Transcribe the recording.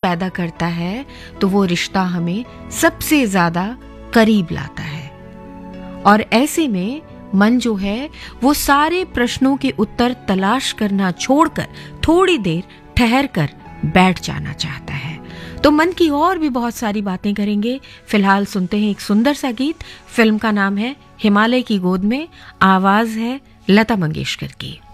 पैदा करता है तो वो रिश्ता हमें सबसे ज्यादा करीब लाता है। और ऐसे में मन जो है वो सारे प्रश्नों के उत्तर तलाश करना छोड़कर थोड़ी देर ठहर कर बैठ जाना चाहता है। तो मन की और भी बहुत सारी बातें करेंगे। फिलहाल सुनते हैं एक सुंदर सा गीत। फिल्म का नाम है हिमालय की गोद में, आवाज है लता मंगेशकर की।